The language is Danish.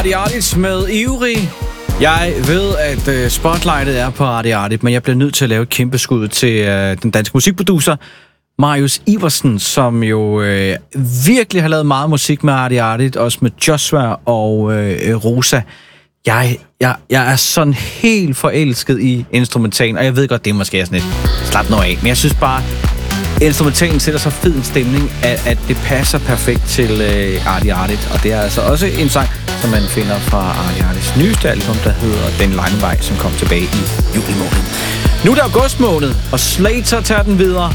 Artis med Ivrig. Jeg ved, at spotlightet er på Artis, men jeg bliver nødt til at lave et kæmpe skud til den danske musikproducer, Marius Iversen, som jo virkelig har lavet meget musik med Artis, også med Joshua og Rosa. Jeg er sådan helt forelsket i instrumentalen, og jeg ved godt, det er måske sådan et slap noget af, men jeg synes bare, instrumentalen sætter så fed en stemning, at det passer perfekt til Artis, og det er altså også en sang, som man finder fra Artis' nyeste album, der hedder Den Lange Vej, som kom tilbage i juli måned. Nu er det august måned, og Slater tager den videre